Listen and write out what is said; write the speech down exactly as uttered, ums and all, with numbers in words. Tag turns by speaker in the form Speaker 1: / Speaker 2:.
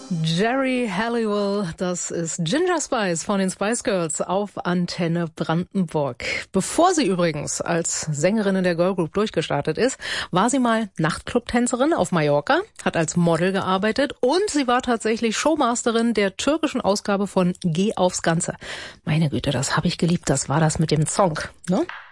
Speaker 1: Geri Halliwell, das ist Ginger Spice von den Spice Girls auf Antenne Brandenburg. Bevor sie übrigens als Sängerin in der Girl Group durchgestartet ist, war sie mal Nachtclub-Tänzerin auf Mallorca, hat als Model gearbeitet und sie war tatsächlich Showmasterin der türkischen Ausgabe von Geh aufs Ganze. Meine Güte, das habe ich geliebt, das war das mit dem Song, ne?